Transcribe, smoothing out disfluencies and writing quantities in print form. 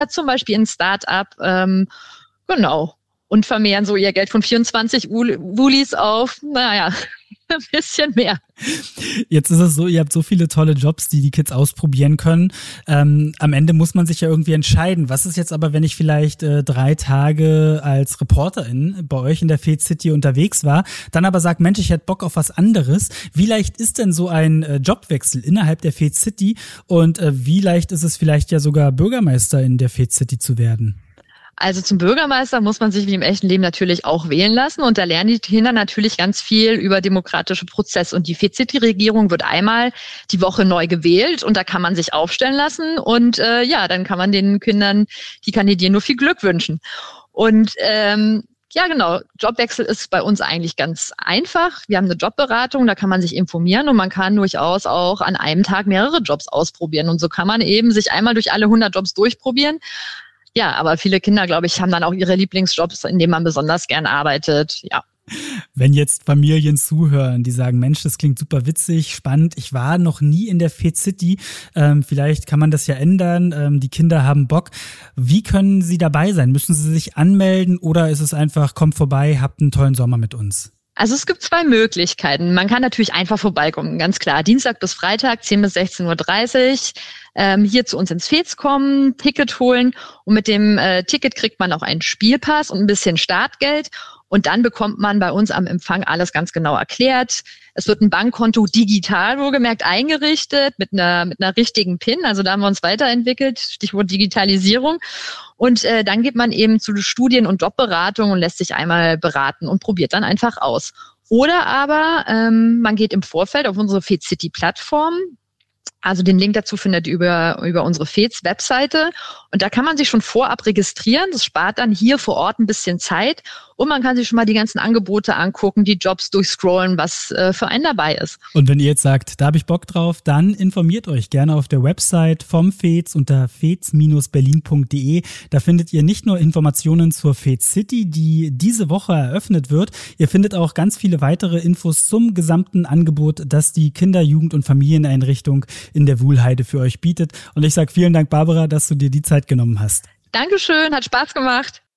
zum Beispiel in ein Start-up, genau, und vermehren so ihr Geld von 24 Wulis auf, naja, ein bisschen mehr. Jetzt ist es so, ihr habt so viele tolle Jobs, die Kids ausprobieren können. Am Ende muss man sich ja irgendwie entscheiden. Was ist jetzt aber, wenn ich vielleicht 3 Tage als Reporterin bei euch in der Fez City unterwegs war, dann aber sage, Mensch, ich hätte Bock auf was anderes. Wie leicht ist denn so ein Jobwechsel innerhalb der Fez City und wie leicht ist es vielleicht ja sogar Bürgermeister in der Fez City zu werden? Also zum Bürgermeister muss man sich wie im echten Leben natürlich auch wählen lassen und da lernen die Kinder natürlich ganz viel über demokratische Prozesse und die Fez City-Regierung wird einmal die Woche neu gewählt und da kann man sich aufstellen lassen und dann kann man den Kindern, die kandidieren, nur viel Glück wünschen. Und ja, genau. Jobwechsel ist bei uns eigentlich ganz einfach. Wir haben eine Jobberatung, da kann man sich informieren und man kann durchaus auch an einem Tag mehrere Jobs ausprobieren. Und so kann man eben sich einmal durch alle 100 Jobs durchprobieren. Ja, aber viele Kinder, glaube ich, haben dann auch ihre Lieblingsjobs, in denen man besonders gern arbeitet, ja. Wenn jetzt Familien zuhören, die sagen, Mensch, das klingt super witzig, spannend, ich war noch nie in der Fez City, vielleicht kann man das ja ändern, die Kinder haben Bock. Wie können sie dabei sein? Müssen sie sich anmelden oder ist es einfach, kommt vorbei, habt einen tollen Sommer mit uns? Also es gibt 2 Möglichkeiten. Man kann natürlich einfach vorbeikommen, ganz klar. Dienstag bis Freitag, 10 bis 16:30 Uhr, hier zu uns ins Fez kommen, Ticket holen und mit dem Ticket kriegt man auch einen Spielpass und ein bisschen Startgeld und dann bekommt man bei uns am Empfang alles ganz genau erklärt. Es wird ein Bankkonto digital wohlgemerkt eingerichtet mit einer richtigen PIN, also da haben wir uns weiterentwickelt, Stichwort Digitalisierung. Und dann geht man eben zu Studien- und Jobberatung und lässt sich einmal beraten und probiert dann einfach aus. Oder aber man geht im Vorfeld auf unsere Fez City Plattform. Also den Link dazu findet ihr über unsere Fez-Webseite und da kann man sich schon vorab registrieren. Das spart dann hier vor Ort ein bisschen Zeit und man kann sich schon mal die ganzen Angebote angucken, die Jobs durchscrollen, was für einen dabei ist. Und wenn ihr jetzt sagt, da habe ich Bock drauf, dann informiert euch gerne auf der Website vom Fez unter fez-berlin.de. Da findet ihr nicht nur Informationen zur Fez City, die diese Woche eröffnet wird. Ihr findet auch ganz viele weitere Infos zum gesamten Angebot, das die Kinder-, Jugend- und Familieneinrichtung in der Wuhlheide für euch bietet. Und ich sage vielen Dank, Barbara, dass du dir die Zeit genommen hast. Dankeschön, hat Spaß gemacht.